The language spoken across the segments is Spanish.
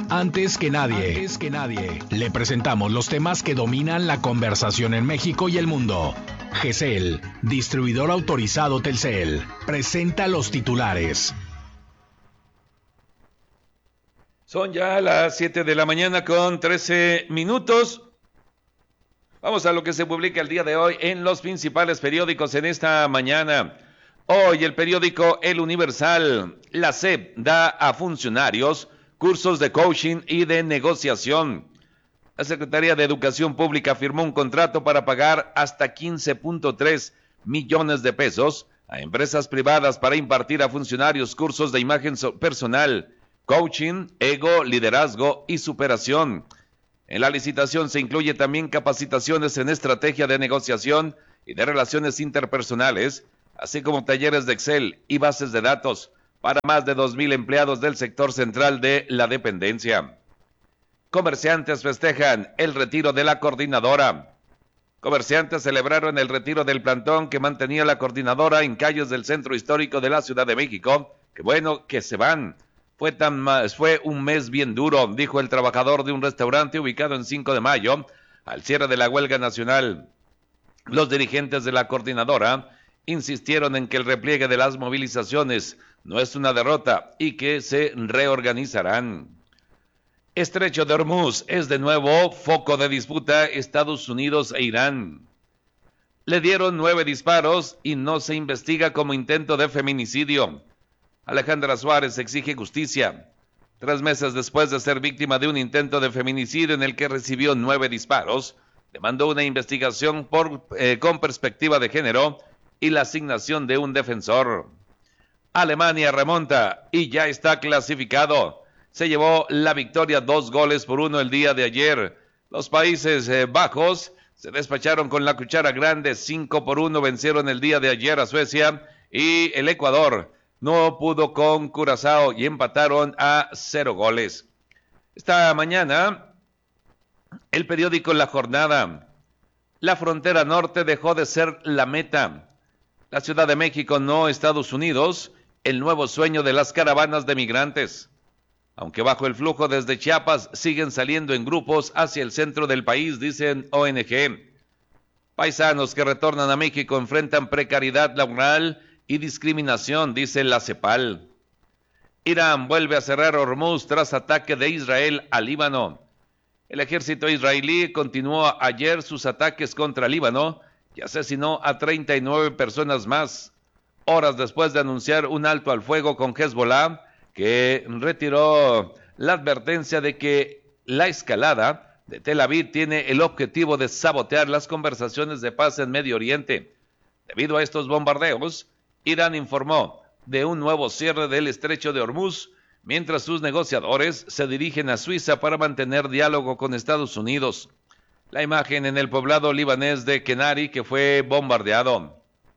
Antes que nadie, le presentamos los temas que dominan la conversación en México y el mundo. GESEL, distribuidor autorizado Telcel, presenta los titulares. Son ya las 7 de la mañana con 13 minutos. Vamos a lo que se publica el día de hoy en los principales periódicos en esta mañana. Hoy el periódico El Universal. La SEP da a funcionarios cursos de coaching y de negociación. La Secretaría de Educación Pública firmó un contrato para pagar hasta 15.3 millones de pesos a empresas privadas para impartir a funcionarios cursos de imagen personal, coaching, ego, liderazgo y superación. En la licitación se incluye también capacitaciones en estrategia de negociación y de relaciones interpersonales, así como talleres de Excel y bases de datos para más de 2,000 empleados del sector central de la dependencia. Comerciantes festejan el retiro de la coordinadora. Comerciantes celebraron el retiro del plantón que mantenía la coordinadora en calles del centro histórico de la Ciudad de México. Qué bueno que se van. Fue un mes bien duro, dijo el trabajador de un restaurante ubicado en 5 de mayo, al cierre de la huelga nacional. Los dirigentes de la coordinadora insistieron en que el repliegue de las movilizaciones no es una derrota y que se reorganizarán. Estrecho de Hormuz es de nuevo foco de disputa Estados Unidos e Irán. Le dieron 9 disparos y no se investiga como intento de feminicidio. Alejandra Suárez exige justicia. 3 meses después de ser víctima de un intento de feminicidio en el que recibió 9 disparos, demandó una investigación con perspectiva de género y la asignación de un defensor. Alemania remonta y ya está clasificado. Se llevó la victoria 2-1 el día de ayer. Los Países Bajos se despacharon con la cuchara grande, 5-1 vencieron el día de ayer a Suecia, y el Ecuador no pudo con Curazao y empataron a 0 goles. Esta mañana, el periódico La Jornada. La frontera norte dejó de ser la meta. La Ciudad de México, no Estados Unidos, el nuevo sueño de las caravanas de migrantes. Aunque bajo el flujo desde Chiapas siguen saliendo en grupos hacia el centro del país, dicen ONG. Paisanos que retornan a México enfrentan precariedad laboral y discriminación, dice la CEPAL. Irán vuelve a cerrar Hormuz tras ataque de Israel a Líbano. El ejército israelí continuó ayer sus ataques contra Líbano y asesinó a 39 personas más, horas después de anunciar un alto al fuego con Hezbollah, que retiró la advertencia de que la escalada de Tel Aviv tiene el objetivo de sabotear las conversaciones de paz en Medio Oriente. Debido a estos bombardeos, Irán informó de un nuevo cierre del estrecho de Hormuz, mientras sus negociadores se dirigen a Suiza para mantener diálogo con Estados Unidos. La imagen en el poblado libanés de Kenari, que fue bombardeado.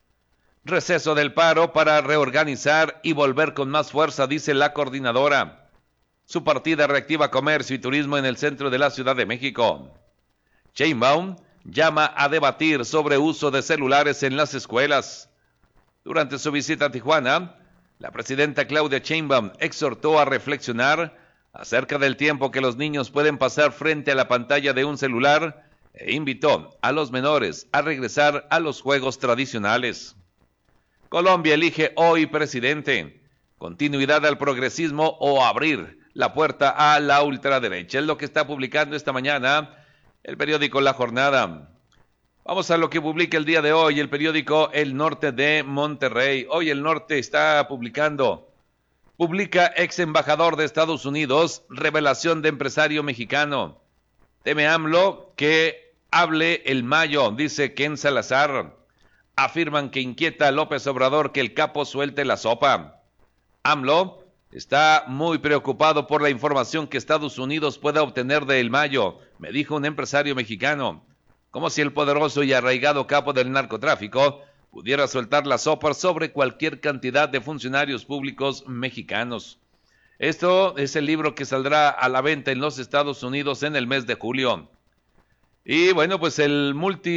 Receso del paro para reorganizar y volver con más fuerza, dice la coordinadora. Su partida reactiva comercio y turismo en el centro de la Ciudad de México. Sheinbaum llama a debatir sobre uso de celulares en las escuelas. Durante su visita a Tijuana, la presidenta Claudia Sheinbaum exhortó a reflexionar acerca del tiempo que los niños pueden pasar frente a la pantalla de un celular e invitó a los menores a regresar a los juegos tradicionales. Colombia elige hoy presidente, continuidad al progresismo o abrir la puerta a la ultraderecha. Es lo que está publicando esta mañana el periódico La Jornada. Vamos a lo que publica el día de hoy el periódico El Norte de Monterrey. Hoy El Norte está publica ex embajador de Estados Unidos, revelación de empresario mexicano. Teme AMLO que hable el Mayo, dice Ken Salazar. Afirman que inquieta a López Obrador que el capo suelte la sopa. AMLO está muy preocupado por la información que Estados Unidos pueda obtener de El Mayo, me dijo un empresario mexicano. Como si el poderoso y arraigado capo del narcotráfico pudiera soltar la sopa sobre cualquier cantidad de funcionarios públicos mexicanos. Esto es el libro que saldrá a la venta en los Estados Unidos en el mes de julio. Y bueno, pues el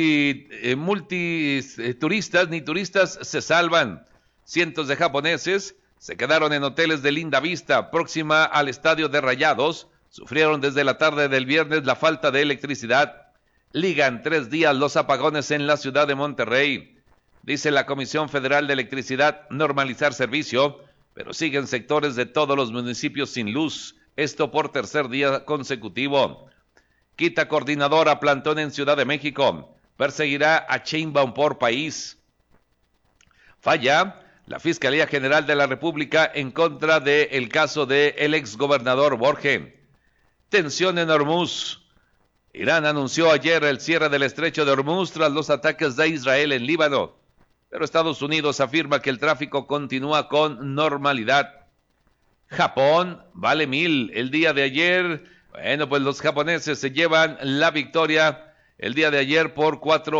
turistas ni turistas se salvan. Cientos de japoneses se quedaron en hoteles de linda vista próxima al estadio de Rayados, sufrieron desde la tarde del viernes la falta de electricidad. Ligan 3 días los apagones en la ciudad de Monterrey. Dice la Comisión Federal de Electricidad normalizar servicio, pero siguen sectores de todos los municipios sin luz. Esto por tercer día consecutivo. Quita coordinadora plantón en Ciudad de México. Perseguirá a Sheinbaum por país. Falla la Fiscalía General de la República en contra del caso del exgobernador Borge. Tensión en Hormuz. Irán anunció ayer el cierre del estrecho de Hormuz tras los ataques de Israel en Líbano. Pero Estados Unidos afirma que el tráfico continúa con normalidad. Japón vale 1000. El día de ayer, bueno, pues los japoneses se llevan la victoria el día de ayer por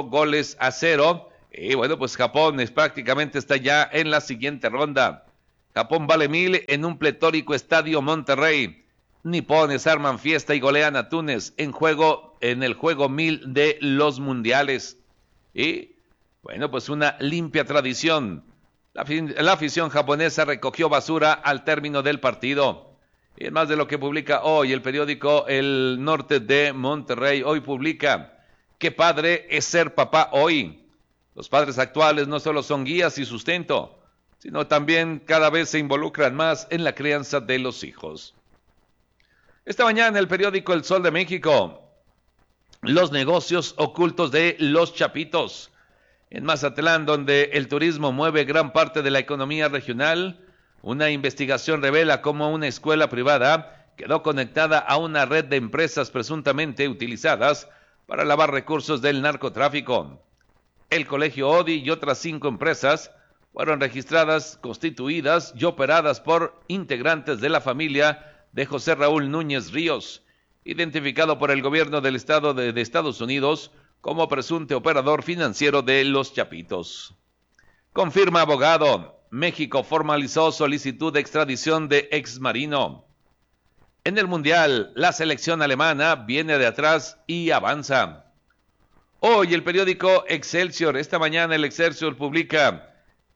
4-0. Y bueno, pues Japón prácticamente está ya en la siguiente ronda. Japón vale 1000 en un pletórico estadio Monterrey. Nipones arman fiesta y golean a Túnez en el juego 1000 de los mundiales. Y bueno, pues una limpia tradición. La afición japonesa recogió basura al término del partido. Y es más de lo que publica hoy el periódico El Norte de Monterrey. Hoy publica: qué padre es ser papá hoy. Los padres actuales no solo son guías y sustento, sino también cada vez se involucran más en la crianza de los hijos. Esta mañana el periódico El Sol de México: los negocios ocultos de los Chapitos. En Mazatlán, donde el turismo mueve gran parte de la economía regional, una investigación revela cómo una escuela privada quedó conectada a una red de empresas presuntamente utilizadas para lavar recursos del narcotráfico. El Colegio ODI y otras 5 empresas fueron registradas, constituidas y operadas por integrantes de la familia de José Raúl Núñez Ríos, identificado por el gobierno del estado de Estados Unidos como presunto operador financiero de los Chapitos. Confirma abogado: México formalizó solicitud de extradición de exmarino. En el Mundial, la selección alemana viene de atrás y avanza. Hoy el periódico Excelsior, esta mañana el Excelsior publica: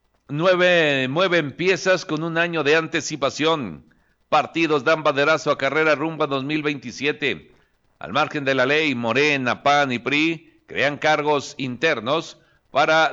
mueven piezas con un año de anticipación. Partidos dan banderazo a carrera rumbo a 2027. Al margen de la ley, Morena, PAN y PRI crean cargos internos para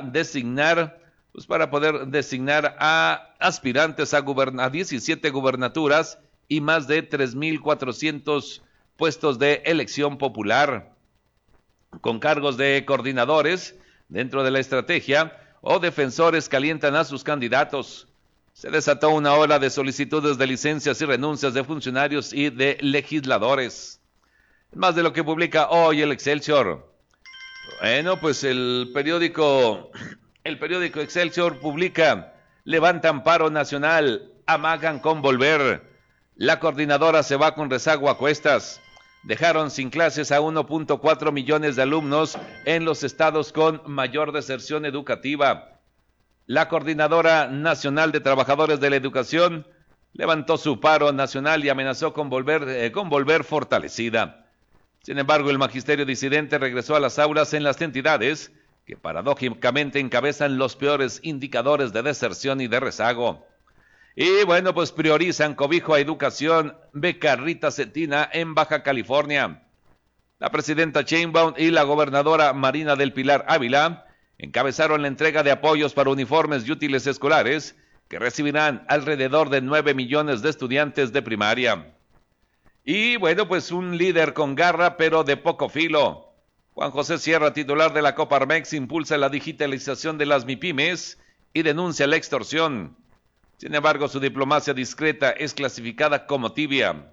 poder designar a aspirantes a 17 gubernaturas y más de 3,400 puestos de elección popular, con cargos de coordinadores dentro de la estrategia o defensores calientan a sus candidatos. Se desató una ola de solicitudes de licencias y renuncias de funcionarios y de legisladores. Más de lo que publica hoy el Excelsior. Bueno, pues el periódico Excelsior publica: levantan paro nacional, amagan con volver. La coordinadora se va con rezago a cuestas. Dejaron sin clases a 1.4 millones de alumnos en los estados con mayor deserción educativa. La Coordinadora Nacional de Trabajadores de la Educación levantó su paro nacional y amenazó con volver fortalecida. Sin embargo, el magisterio disidente regresó a las aulas en las entidades que paradójicamente encabezan los peores indicadores de deserción y de rezago. Y bueno, pues priorizan cobijo a educación, beca Rita Cetina en Baja California. La presidenta Sheinbaum y la gobernadora Marina del Pilar Ávila encabezaron la entrega de apoyos para uniformes y útiles escolares que recibirán alrededor de 9 millones de estudiantes de primaria. Y bueno, pues un líder con garra pero de poco filo. Juan José Sierra, titular de la Coparmex, impulsa la digitalización de las MIPYMES y denuncia la extorsión. Sin embargo, su diplomacia discreta es clasificada como tibia.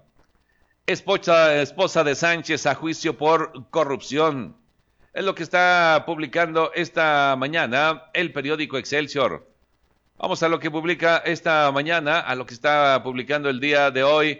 Esposa de Sánchez a juicio por corrupción. Es lo que está publicando esta mañana el periódico Excelsior. Vamos a lo que publica esta mañana, a lo que está publicando el día de hoy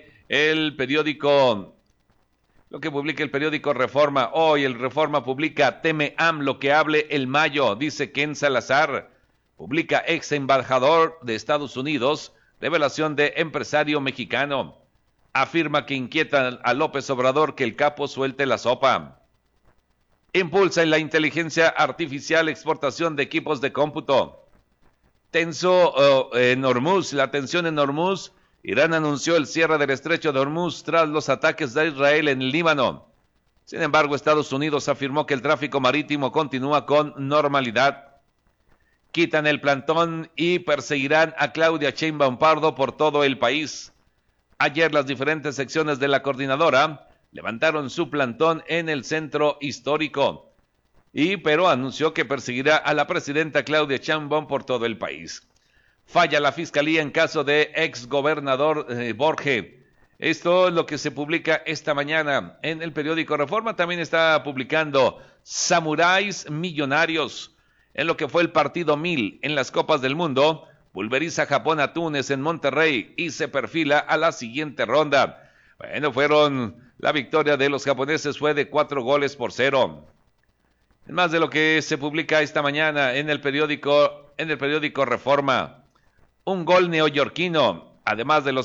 lo que publica el periódico Reforma. Hoy el Reforma publica: teme AMLO que hable el Mayo, dice Ken Salazar. Publica ex embajador de Estados Unidos, revelación de empresario mexicano. Afirma que inquieta a López Obrador que el capo suelte la sopa. Impulsa en la inteligencia artificial exportación de equipos de cómputo. Tenso en Hormuz, la tensión en Hormuz Irán anunció el cierre del estrecho de Hormuz tras los ataques de Israel en el Líbano. Sin embargo, Estados Unidos afirmó que el tráfico marítimo continúa con normalidad. Quitan el plantón y perseguirán a Claudia Sheinbaum Pardo por todo el país. Ayer las diferentes secciones de la coordinadora levantaron su plantón en el centro histórico, pero anunció que perseguirá a la presidenta Claudia Sheinbaum por todo el país. Falla la fiscalía en caso de exgobernador Borge. Esto es lo que se publica esta mañana en el periódico Reforma. También está publicando Samuráis Millonarios. En lo que fue el partido 1000 en las Copas del Mundo, pulveriza Japón a Túnez en Monterrey y se perfila a la siguiente ronda. Bueno, la victoria de los japoneses fue de 4-0. Más de lo que se publica esta mañana en el periódico Reforma. Un gol neoyorquino, además de los